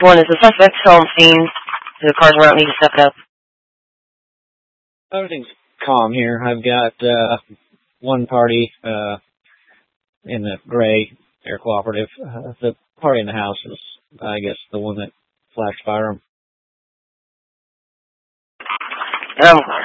One, is the suspect still on scene? Do the cars around need to step it up? Everything's calm here. I've got one party in the gray air cooperative. The party in the house is, I guess, the one that flashed firearm.